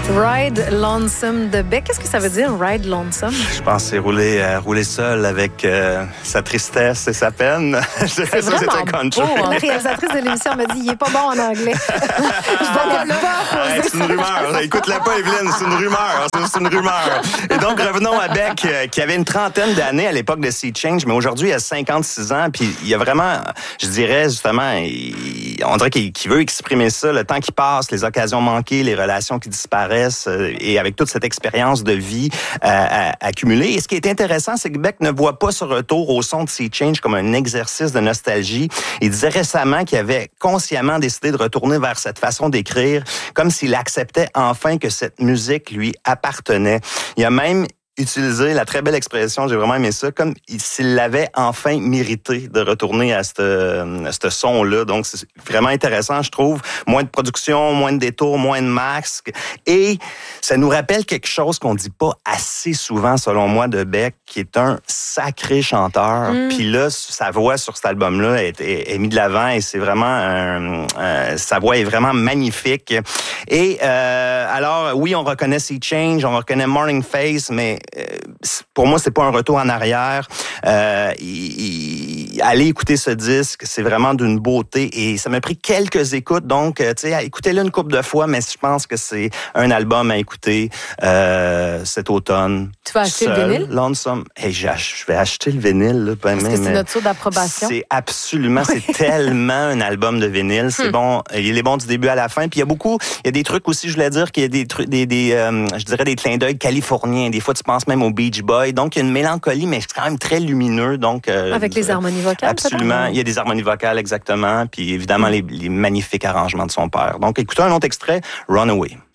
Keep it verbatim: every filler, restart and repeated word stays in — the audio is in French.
Ride Lonesome de Beck. Qu'est-ce que ça veut dire, Ride Lonesome? Je pense que c'est rouler, euh, rouler seul avec euh, sa tristesse et sa peine. C'est ça, vraiment c'est un country. beau. Hein? La réalisatrice de l'émission m'a dit, il est pas bon en anglais. Je vais pas Arrête, c'est une rumeur. Écoute-la pas, Evelyne, c'est une rumeur. C'est juste une rumeur. Et donc, revenons à Beck, euh, qui avait une trentaine d'années à l'époque de Sea Change, mais aujourd'hui, il a cinquante-six ans, puis il y a vraiment, je dirais justement, il, on dirait qu'il, qu'il veut exprimer ça, le temps qui passe, les occasions manquées, les relations qui disparaissent, euh, et avec toute cette expérience de vie euh, accumulée. Et ce qui est intéressant, c'est que Beck ne voit pas ce retour au son de Sea Change comme un exercice de nostalgie. Il disait récemment qu'il avait consciemment décidé de retourner vers cette façon d'écrire, comme s'il acceptait enfin que cette musique lui appartenait. Il a même utiliser la très belle expression, j'ai vraiment aimé ça, comme s'il l'avait enfin mérité de retourner à ce à ce son-là. Donc, c'est vraiment intéressant, je trouve. Moins de production, moins de détours, moins de masques. Et ça nous rappelle quelque chose qu'on dit pas assez souvent, selon moi, de Beck, qui est un sacré chanteur. Mm. Puis là, sa voix sur cet album-là est, est, est mise de l'avant et c'est vraiment... Un, un, sa voix est vraiment magnifique. Et euh, alors, oui, on reconnaît Sea Change, on reconnaît Morning Face, mais pour moi, c'est pas un retour en arrière. Euh, il, il, allez écouter ce disque, c'est vraiment d'une beauté et ça m'a pris quelques écoutes. Donc, tu sais, écoutez-le une couple de fois, mais je pense que c'est un album à écouter euh, cet automne. Tu vas acheter seul, le vinyle? Lonesome. Hey, je vais acheter le vinyle. Là, Est-ce que c'est notre tour d'approbation? C'est absolument, oui. C'est tellement un album de vinyle. C'est hmm. bon. Il est bon du début à la fin. Puis il y a beaucoup, il y a des trucs aussi, je voulais dire qu'il y a des trucs, des, des euh, je dirais des clins d'œil californiens. Des fois, tu penses même au Beach Boy. Donc, il y a une mélancolie, mais c'est quand même très lumineux. Donc, euh, avec les harmonies vocales. Absolument. Il y a des harmonies vocales, exactement. Puis évidemment, mm. les, les magnifiques arrangements de son père. Donc, écoutez un autre extrait, Runaway.